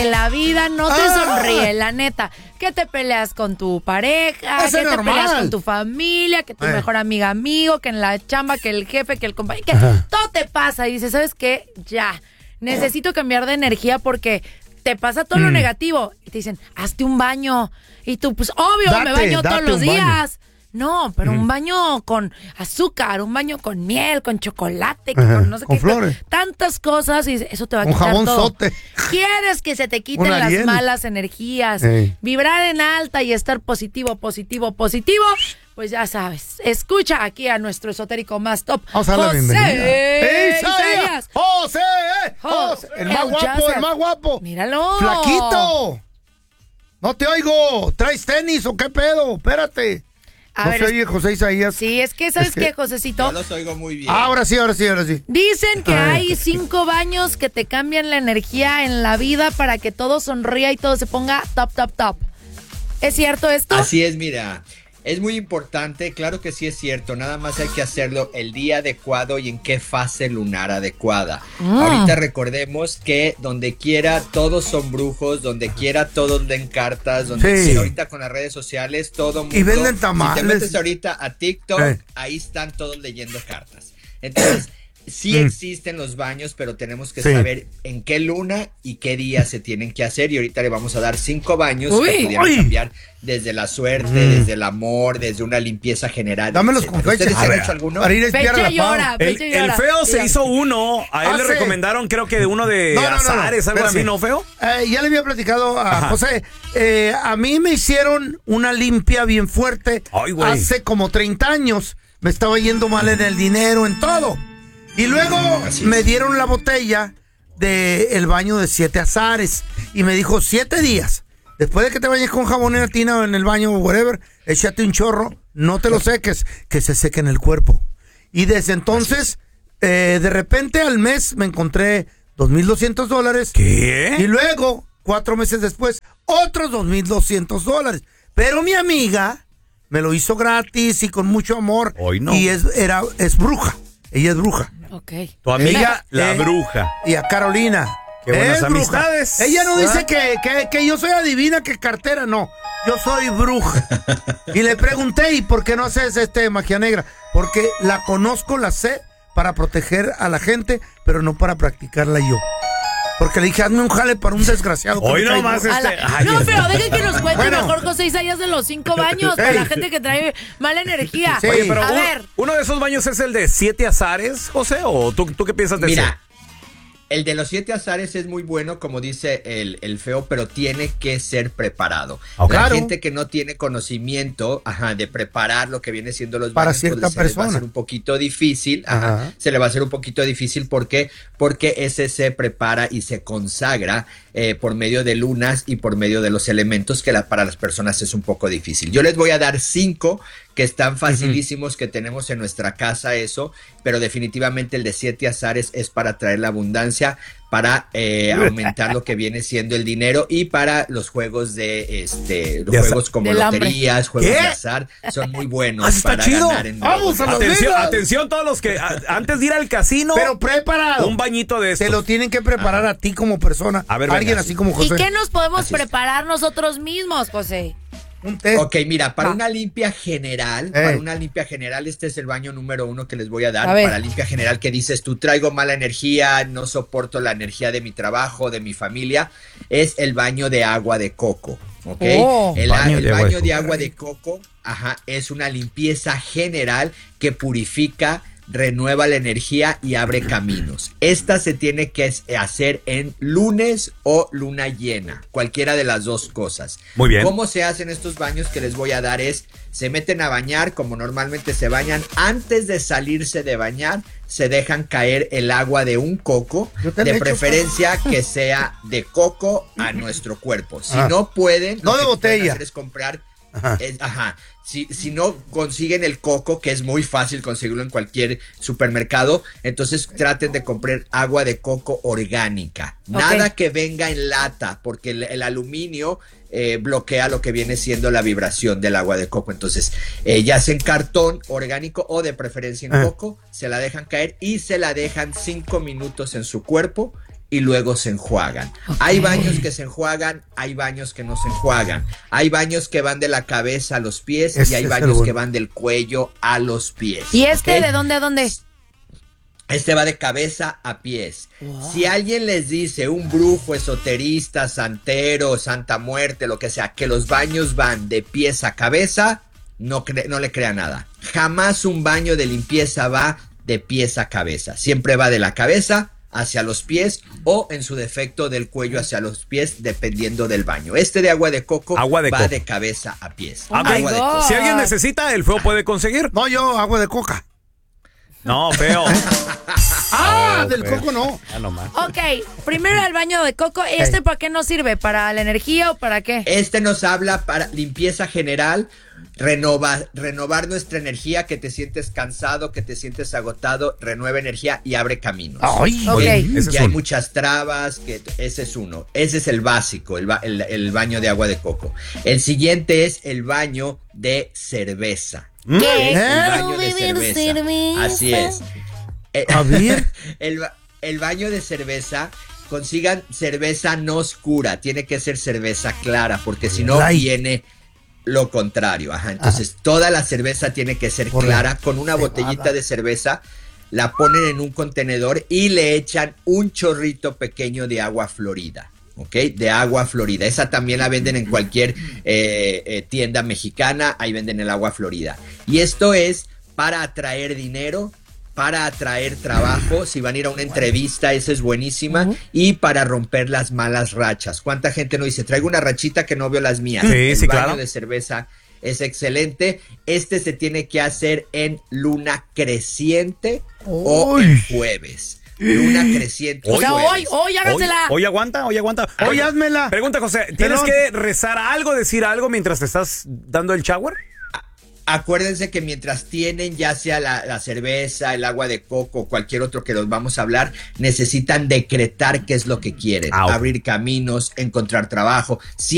que la vida no te sonríe, la neta. Que te peleas con tu pareja, que te peleas con tu familia, que tu mejor amigo, que en la chamba, que el jefe, que el compañero, que todo te pasa. Y dices, ¿sabes qué? Ya, necesito cambiar de energía porque te pasa todo lo negativo. Y te dicen, hazte un baño. Y tú, pues, obvio, me baño todos los días. No, pero un baño con azúcar, un baño con miel, con chocolate, con no sé con qué. Flores. Tantas cosas y eso te va a un quitar jabón todo. sote. ¿Quieres que se te quiten las malas energías? Vibrar en alta y estar positivo? Pues ya sabes. Escucha aquí a nuestro esotérico más top, Vamos a darle la bienvenida. Isaías. ¡José! El más guapo. Míralo. ¡Flaquito! No te oigo. ¿Traes tenis o qué pedo? Espérate. A no ver, se oye José Isaías. Sí, es que, ¿sabes qué, Josecito? Yo los oigo muy bien. Ahora sí. Dicen que hay 5 baños que te cambian la energía en la vida para que todo sonría y todo se ponga top. ¿Es cierto esto? Así es, mira. Es muy importante, claro que sí es cierto, nada más hay que hacerlo el día adecuado y en qué fase lunar adecuada. Ahorita recordemos que donde quiera todos son brujos, donde quiera todos den cartas, donde quiera, ahorita con las redes sociales todo mundo. Y venden tamales. Si te metes ahorita a TikTok, ahí están todos leyendo cartas. Entonces, sí existen los baños, pero tenemos que saber en qué luna y qué día se tienen que hacer. Y ahorita le vamos a dar 5 baños que pudieran cambiar desde la suerte, desde el amor, desde una limpieza general. Dámelos con fecha. ¿Ustedes han hecho alguno? Para ir a espiar a la llora, el Feo se hizo uno. A él le recomendaron, creo que de uno de azares, algo así, ¿no, Feo? Ya le había platicado a José. A mí me hicieron una limpia bien fuerte. Hace como 30 años. Me estaba yendo mal en el dinero, en todo. Y luego me dieron la botella del baño de 7 azares. Y me dijo, 7 días. Después de que te bañes con jabón en la tina o en el baño o whatever, échate un chorro, no te lo seques, que se seque en el cuerpo. Y desde entonces, de repente al mes me encontré $2,200. ¿Qué? Y luego, 4 meses después, otros $2,200. Pero mi amiga me lo hizo gratis y con mucho amor. Hoy no. Y es bruja. Ella es bruja. Ok. Tu amiga, la bruja. Y a Carolina. Qué buenas es amistades. Bruja. Ella no dice que yo soy adivina, que cartera, no. Yo soy bruja. Y le pregunté, ¿y por qué no haces magia negra? Porque la conozco, la sé para proteger a la gente, pero no para practicarla yo. Porque le dije, hazme un jale para un desgraciado. Hoy nomás No, pero dejen que nos cuente mejor José Isaías de los 5 baños para la gente que trae mala energía. Sí. Oye, pero a ver. ¿uno de esos baños es el de 7 azares, José? ¿O tú qué piensas de eso? Mira, el de los 7 azares es muy bueno, como dice el Feo, pero tiene que ser preparado. La gente que no tiene conocimiento de preparar lo que viene siendo los para baños, cierta se persona les va a hacer un poquito difícil. Se le va a hacer un poquito difícil porque ese se prepara y se consagra por medio de lunas y por medio de los elementos que para las personas es un poco difícil. Yo les voy a dar 5 que están facilísimos, que tenemos en nuestra casa eso, pero definitivamente el de 7 azares es para traer la abundancia, para aumentar lo que viene siendo el dinero y para los juegos juegos como loterías, juegos de azar, son muy buenos para ganar en ¡vamos a atención todos los que antes de ir al casino, pero preparado, un bañito de estos. Te lo tienen que preparar a ti como persona. A ver, alguien así como José. ¿Y qué nos podemos preparar nosotros mismos, José? Ok, mira, para una limpia general, este es el baño número 1 que les voy a dar. Para limpia general, que dices tú, traigo mala energía, no soporto la energía de mi trabajo, de mi familia, es el baño de agua de coco. ¿Ok? El baño de agua de coco, es una limpieza general que purifica, renueva la energía y abre caminos. Esta se tiene que hacer en lunes o luna llena, cualquiera de las dos cosas. Muy bien. ¿Cómo se hacen estos baños que les voy a dar? Se meten a bañar como normalmente se bañan. Antes de salirse de bañar, se dejan caer el agua de un coco, de preferencia que sea de coco a nuestro cuerpo. Si no pueden, no de botella, es comprar. Si no consiguen el coco, que es muy fácil conseguirlo en cualquier supermercado, entonces traten de comprar agua de coco orgánica. Nada que venga en lata, porque el aluminio bloquea lo que viene siendo la vibración del agua de coco. Entonces, ya sea en cartón orgánico o de preferencia en coco, se la dejan caer y se la dejan 5 minutos en su cuerpo. y luego se enjuagan. Okay. Hay baños que se enjuagan, hay baños que no se enjuagan. Hay baños que van de la cabeza a los pies y hay baños que van del cuello a los pies. ¿Y de dónde a dónde? Este va de cabeza a pies. Wow. Si alguien les dice, un brujo, esoterista, santero, santa muerte, lo que sea, que los baños van de pies a cabeza, no le crea nada. Jamás un baño de limpieza va de pies a cabeza. Siempre va de la cabeza hacia los pies o en su defecto del cuello hacia los pies, dependiendo del baño. Este de agua de coco va de cabeza a pies. Si alguien necesita, el feo puede conseguir. No, yo agua de coca. No, feo. Del coco no. Ok, primero el baño de coco. ¿Para qué nos sirve? ¿Para la energía o para qué? Este nos habla para limpieza general, renovar nuestra energía, que te sientes cansado, que te sientes agotado, renueva energía y abre caminos. Okay. Hay muchas trabas, ese es uno. Ese es el básico, el baño de agua de coco. El siguiente es el baño de cerveza. ¿Qué? El baño de cerveza. Así es. A ver. El baño de cerveza, consigan cerveza no oscura, tiene que ser cerveza clara, porque si no viene lo contrario. Entonces toda la cerveza tiene que ser clara. Con una botellita de cerveza la ponen en un contenedor y le echan un chorrito pequeño de agua florida. ¿Ok? De agua florida. Esa también la venden en cualquier tienda mexicana. Ahí venden el agua florida. Y esto es para atraer dinero, para atraer trabajo. Si van a ir a una entrevista, esa es buenísima. Y para romper las malas rachas. ¿Cuánta gente no dice, traigo una rachita que no veo las mías? Sí, el baño claro. de cerveza es excelente. Este se tiene que hacer en luna creciente o en jueves. Luna creciente. Hoy hágansela. Hoy aguanta. Hoy házmela. Pregunta, José, ¿tienes que rezar algo, decir algo mientras te estás dando el shower? Acuérdense que mientras tienen ya sea la cerveza, el agua de coco, cualquier otro que los vamos a hablar, necesitan decretar qué es lo que quieren. Abrir caminos, encontrar trabajo.